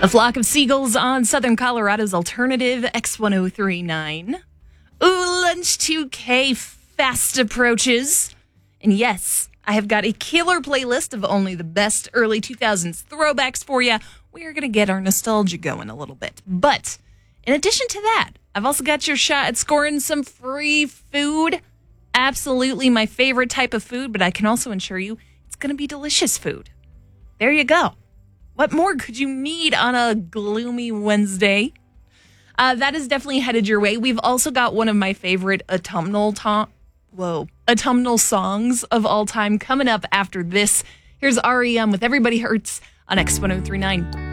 A flock of seagulls on Southern Colorado's alternative X1039. Ooh, Lunch 2K fast approaches. And yes, I have got a killer playlist of only the best early 2000s throwbacks for you. We are going to get our nostalgia going a little bit. But in addition to that, I've also got your shot at scoring some free food. Absolutely my favorite type of food, but I can also assure you it's going to be delicious food. There you go. What more could you need on a gloomy Wednesday? That is definitely headed your way. We've also got one of my favorite autumnal songs of all time coming up after this. Here's REM with Everybody Hurts on X1039.